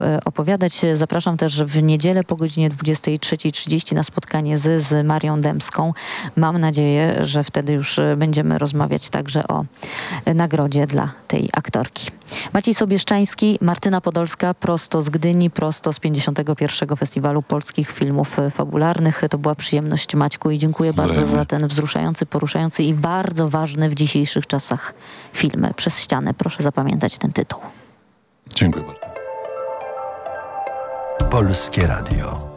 opowiadać. Zapraszam też w niedzielę po godzinie 23:30 na spotkanie z Marią Dębską. Mam nadzieję, że wtedy już będziemy rozmawiać także o nagrodzie dla tej aktorki. Maciej Sobieszczański, Martyna Podolska, prosto z Gdyni, prosto z 51. Festiwalu Polskich Filmów Fabularnych. To była przyjemność, Maćku, i dziękuję bardzo za ten wzruszający, poruszający i bardzo ważny w dzisiejszych czasach film Przez ścianę. Proszę zapamiętać ten tytuł. Dziękuję bardzo. Polskie Radio.